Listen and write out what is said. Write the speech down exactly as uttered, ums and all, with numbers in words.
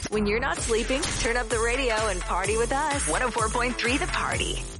When you're not sleeping, turn up the radio and party with us. one oh four point three The Party.